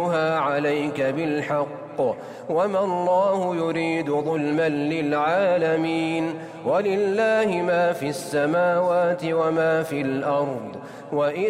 عليك بالحق وما الله يريد ظلما للعالمين ولله ما في السماوات وما في الأرض